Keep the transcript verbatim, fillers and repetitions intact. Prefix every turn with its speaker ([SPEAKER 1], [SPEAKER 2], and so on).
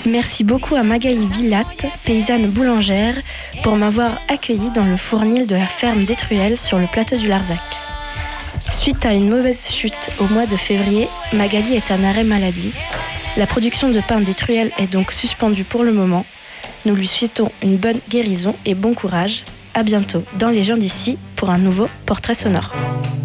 [SPEAKER 1] Merci beaucoup à Magali Villatte, paysanne boulangère, pour m'avoir accueillie dans le fournil de la ferme d'Étruel sur le plateau du Larzac. Suite à une mauvaise chute au mois de février, Magali est en arrêt maladie. La production de pain d'Étruel est donc suspendue pour le moment. Nous lui souhaitons une bonne guérison et bon courage. À bientôt dans Les gens d'ici pour un nouveau portrait sonore.